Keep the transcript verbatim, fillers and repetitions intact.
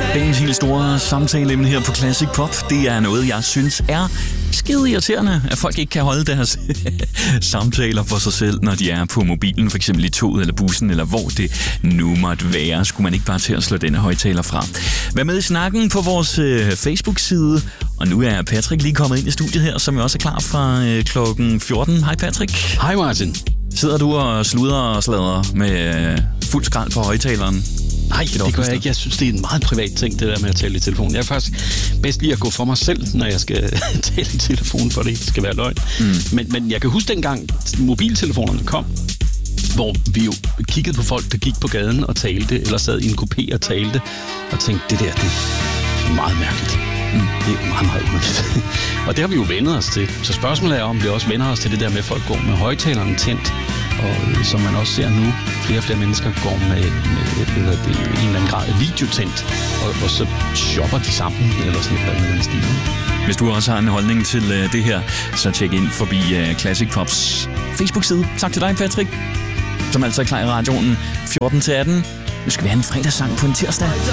Dagens helt store samtaleemne her på Classic Pop, det er noget, jeg synes er skide irriterende, at folk ikke kan holde deres samtaler for sig selv, når de er på mobilen, for eksempel i toget eller bussen, eller hvor det nu måtte være. Skulle man ikke bare til at slå denne højtaler fra? Vær med i snakken på vores øh, Facebook-side, og nu er Patrick lige kommet ind i studiet her, som jo også er klar fra øh, klokken fjorten. Hej Patrick. Hej Martin. Sidder du og sluder og sladrer med øh, fuld skrald på højtaleren? Nej, det gør jeg ikke. Jeg synes, det er en meget privat ting, det der med at tale i telefon. Jeg er faktisk bedst lige at gå for mig selv, når jeg skal tale i telefon, for det ikke skal være løgn. Mm. Men, men jeg kan huske dengang mobiltelefonerne kom, hvor vi jo kiggede på folk, der gik på gaden og talte, eller sad i en kupé og talte, og tænkte, det der, det er meget mærkeligt. Mm. Det er meget, meget underligt. Og det har vi jo vendet os til. Så spørgsmålet er, om vi også vender os til det der med, at folk går med højtalerne tændt. Og som man også ser nu, flere og flere mennesker går med, med det, det, en eller anden grad af videotændt, og, og så shopper de sammen, eller sådan noget med den stil. Hvis du også har en holdning til uh, det her, så tjek ind forbi uh, Classic Pops Facebook-side. Tak til dig, Patrick, som altså er klar i radioen fjorten til atten. Nu skal vi have en fredagssang på en tirsdag.